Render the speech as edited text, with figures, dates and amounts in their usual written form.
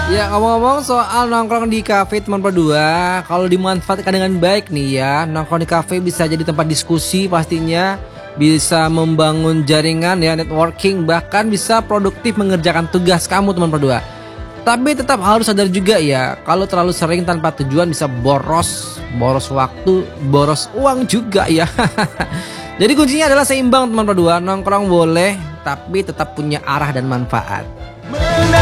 Ya, ngomong-ngomong soal nongkrong di kafe teman berdua, kalau dimanfaatkan dengan baik nih ya, nongkrong di kafe bisa jadi tempat diskusi pastinya, bisa membangun jaringan ya, networking, bahkan bisa produktif mengerjakan tugas kamu teman berdua. Tapi tetap harus sadar juga ya, kalau terlalu sering tanpa tujuan bisa boros waktu, boros uang juga ya. Jadi kuncinya adalah seimbang teman berdua, nongkrong boleh, tapi tetap punya arah dan manfaat.